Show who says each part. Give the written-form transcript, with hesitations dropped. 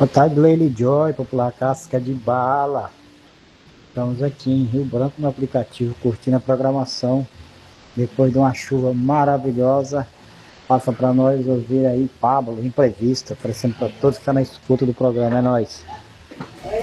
Speaker 1: Boa tarde, Leile Joy, popular casca de bala. Estamos aqui em Rio Branco no aplicativo, curtindo a programação. Depois de uma chuva maravilhosa, passa para nós ouvir aí Pablo, Imprevisto, aparecendo para todos que estão na escuta do programa. É nóis.